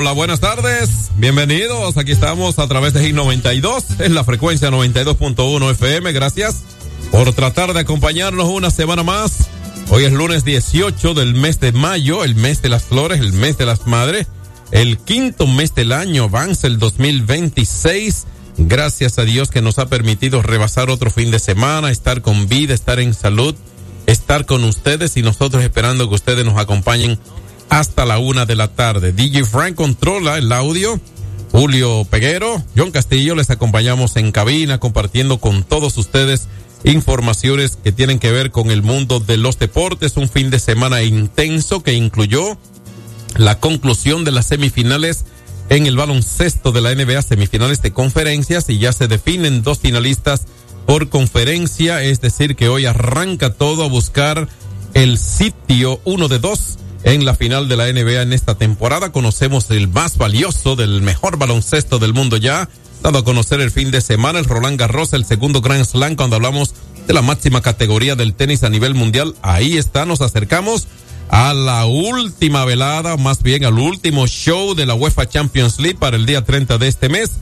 Hola, buenas tardes. Bienvenidos. Aquí estamos a través de Hit 92, en la frecuencia 92.1 FM. Gracias por tratar de acompañarnos una semana más. Hoy es lunes 18 del mes de mayo, el mes de las flores, el mes de las madres, el quinto mes del año, avanza el 2026. Gracias a Dios que nos ha permitido rebasar otro fin de semana, estar con vida, estar en salud, estar con ustedes y nosotros esperando que ustedes nos acompañen hasta la 1 de la tarde. DJ Frank controla el audio, Julio Peguero, John Castillo, les acompañamos en cabina compartiendo con todos ustedes informaciones que tienen que ver con el mundo de los deportes. Un fin de semana intenso que incluyó la conclusión de las semifinales en el baloncesto de la NBA, semifinales de conferencias, y ya se definen dos finalistas por conferencia, es decir que hoy arranca todo a buscar el sitio 1 de 2 en la final de la NBA en esta temporada. Conocemos el más valioso del mejor baloncesto del mundo ya, dado a conocer el fin de semana, el Roland Garros, el segundo Grand Slam, cuando hablamos de la máxima categoría del tenis a nivel mundial. Ahí está, nos acercamos a la última velada, más bien al último show de la UEFA Champions League para el día 30 de este mes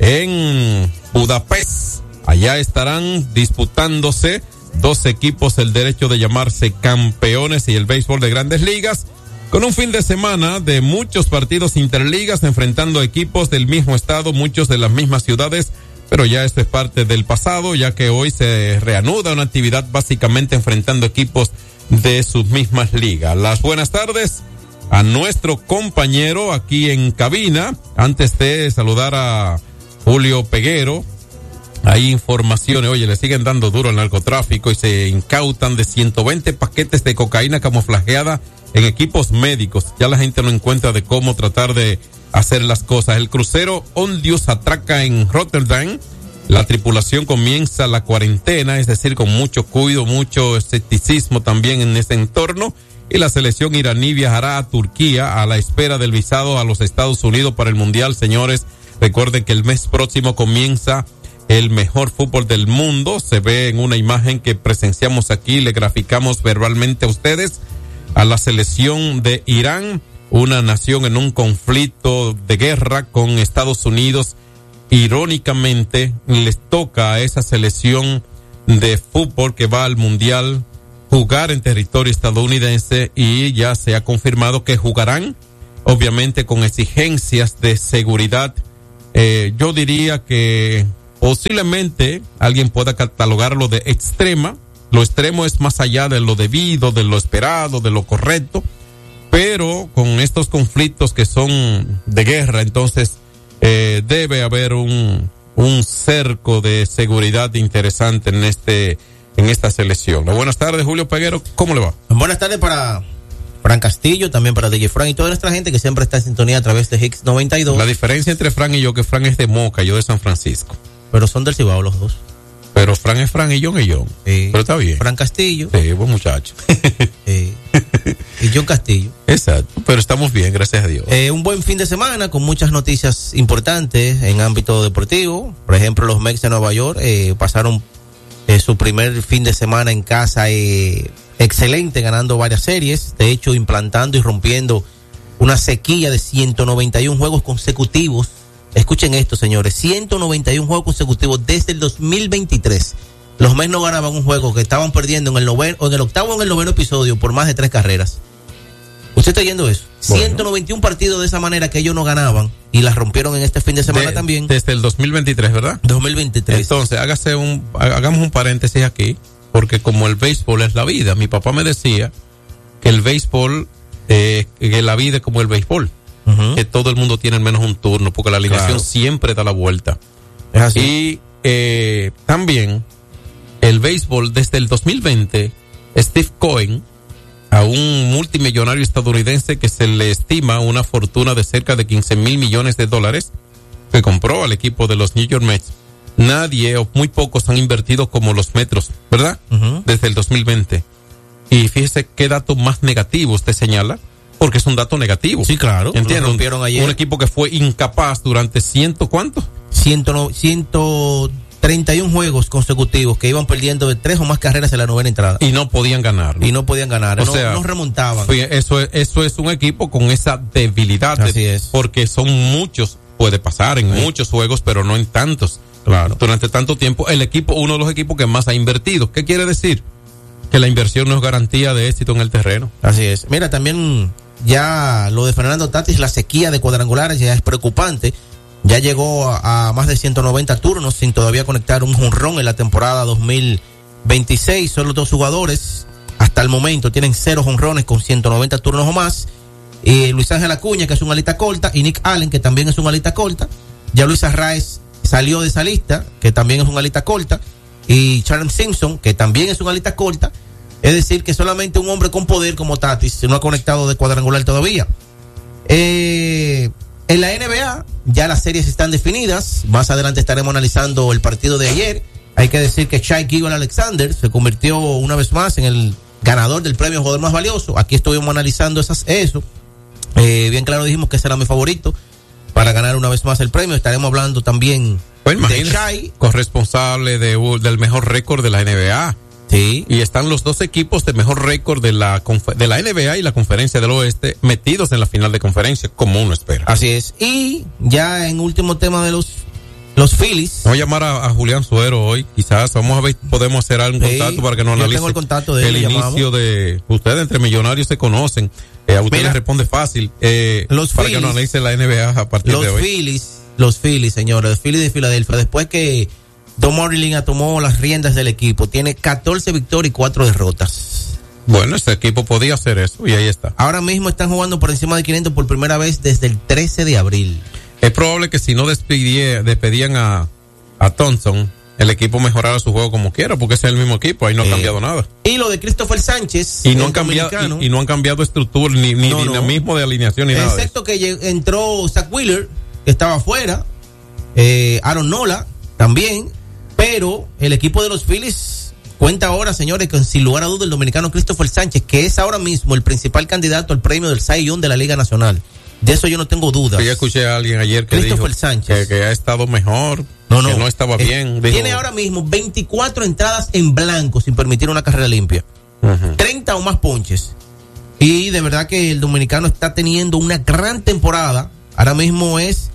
en Budapest. Allá estarán disputándose dos equipos el derecho de llamarse campeones y el béisbol de Grandes Ligas, con un fin de semana de muchos partidos interligas enfrentando equipos del mismo estado, muchos de las mismas ciudades, pero ya esto es parte del pasado, ya que hoy se reanuda una actividad básicamente enfrentando equipos de sus mismas ligas. Las buenas tardes a nuestro compañero aquí en cabina. Antes de saludar a Julio Peguero, hay informaciones, oye, le siguen dando duro al narcotráfico y se incautan de 120 paquetes de cocaína camuflajeada en equipos médicos. Ya la gente no encuentra de cómo tratar de hacer las cosas. El crucero Ondius atraca en Rotterdam. La tripulación comienza la cuarentena, es decir, con mucho cuidado, mucho escepticismo también en ese entorno. Y la selección iraní viajará a Turquía a la espera del visado a los Estados Unidos para el Mundial. Señores, recuerden que el mes próximo comienza el mejor fútbol del mundo. Se ve en una imagen que presenciamos aquí, le graficamos verbalmente a ustedes a la selección de Irán, una nación en un conflicto de guerra con Estados Unidos. Irónicamente, les toca a esa selección de fútbol que va al Mundial jugar en territorio estadounidense, y ya se ha confirmado que jugarán, obviamente con exigencias de seguridad. Yo diría que posiblemente alguien pueda catalogarlo de extrema. Lo extremo es más allá de lo debido, de lo esperado, de lo correcto, pero con estos conflictos que son de guerra, entonces debe haber un cerco de seguridad interesante en esta selección. Buenas tardes, Julio Peguero, ¿cómo le va? Buenas tardes para Fran Castillo, también para DJ Fran y toda nuestra gente que siempre está en sintonía a través de Hits 92. La diferencia entre Fran y yo, que Fran es de Moca, yo de San Francisco. Pero son del Cibao los dos. Pero Fran es Fran y John es John. Sí. Pero está bien. Fran Castillo. Sí, buen muchacho. Y John Castillo. Exacto, pero estamos bien, gracias a Dios. Un buen fin de semana con muchas noticias importantes en ámbito deportivo. Por ejemplo, los Mets de Nueva York pasaron su primer fin de semana en casa excelente, ganando varias series. De hecho, implantando y rompiendo una sequía de 191 juegos consecutivos. Escuchen esto, señores, 191 juegos consecutivos desde el 2023. Los Mets no ganaban un juego, que estaban perdiendo en el octavo o en el noveno episodio por más de 3 carreras. ¿Usted está oyendo eso? Bueno. 191 partidos de esa manera que ellos no ganaban y las rompieron en este fin de semana también. Desde el 2023, ¿verdad? 2023. Entonces, hagamos un paréntesis aquí, porque como el béisbol es la vida, mi papá me decía que el béisbol, que la vida es como el béisbol. Que todo el mundo tiene al menos un turno, porque la alineación siempre da la vuelta. Es así. Y también el béisbol desde el 2020, Steve Cohen, a un multimillonario estadounidense que se le estima una fortuna de cerca de $15 mil millones, que compró al equipo de los New York Mets. Nadie o muy pocos han invertido como los Metros, ¿verdad? Desde el 2020. Y fíjese qué dato más negativo usted señala, porque es un dato negativo. Sí, claro. ¿Entienden? Un equipo que fue incapaz durante ¿cuánto? 103 31 juegos consecutivos que iban perdiendo de 3 o más carreras en la novena entrada. Y no podían ganar. No remontaban. Eso es un equipo con esa debilidad. Así es. Porque son muchos, puede pasar en muchos juegos, pero no en tantos. Claro. Durante tanto tiempo, uno de los equipos que más ha invertido. ¿Qué quiere decir? Que la inversión no es garantía de éxito en el terreno. Así es. Mira, también ya lo de Fernando Tatis, la sequía de cuadrangulares ya es preocupante. Ya llegó a más de 190 turnos sin todavía conectar un jonrón en la temporada 2026. Solo 2 jugadores hasta el momento tienen 0 jonrones con 190 turnos o más. Luis Ángel Acuña, que es un alita corta, y Nick Allen, que también es un alita corta. Ya Luis Arraez salió de esa lista, que también es un alita corta. Y Charles Simpson, que también es un alita corta. Es decir, que solamente un hombre con poder como Tatis no ha conectado de cuadrangular todavía. En la NBA ya las series están definidas. Más adelante estaremos analizando el partido de ayer. Hay que decir que Shai Gilgeous-Alexander se convirtió una vez más en el ganador del premio jugador más valioso. Aquí estuvimos analizando eso. Bien claro dijimos que ese era mi favorito para ganar una vez más el premio. Estaremos hablando también de Shai, corresponsable del mejor récord de la NBA. Sí. Y están los 2 equipos de mejor récord de la NBA y la Conferencia del Oeste metidos en la final de conferencia, como uno espera. Así es. Y ya en último tema de los Phillies. Vamos a llamar a Julián Suero hoy. Quizás vamos a ver si podemos hacer algún contacto para que nos analice. Yo tengo el contacto de él, el inicio de ustedes entre millonarios se conocen. A ustedes les responde fácil. Los para Phillies, que nos analice la NBA a partir de hoy. Los Phillies, señores, los Phillies de Filadelfia, después que Don Morlin tomó las riendas del equipo, tiene 14 victorias y 4 derrotas. Bueno, este equipo podía hacer eso y ahí está. Ahora mismo están jugando por encima de 500 por primera vez desde el 13 de abril. Es probable que si no despedían a Thompson, el equipo mejorara su juego como quiera, porque ese es el mismo equipo, ahí no ha cambiado nada. Y lo de Christopher Sánchez, y no han cambiado estructura, ni dinamismo de alineación, ni nada. Excepto que entró Zach Wheeler, que estaba afuera, Aaron Nola también, pero el equipo de los Phillies cuenta ahora, señores, con sin lugar a dudas el dominicano Christopher Sánchez, que es ahora mismo el principal candidato al premio del Cy Young de la Liga Nacional. De eso yo no tengo dudas. Yo escuché a alguien ayer que dijo Sánchez. Que ha estado mejor, que no estaba bien. Tiene ahora mismo 24 entradas en blanco sin permitir una carrera limpia. 30 o más ponches. Y de verdad que el dominicano está teniendo una gran temporada. Ahora mismo es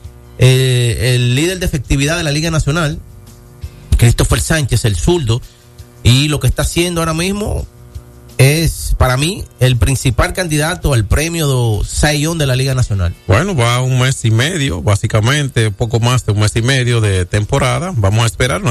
el líder de efectividad de la Liga Nacional, Christopher Sánchez, el zurdo. Y lo que está haciendo ahora mismo es, para mí, el principal candidato al premio de Cy Young de la Liga Nacional. Bueno, va 1 mes y medio, básicamente, poco más de 1 mes y medio de temporada. Vamos a esperar.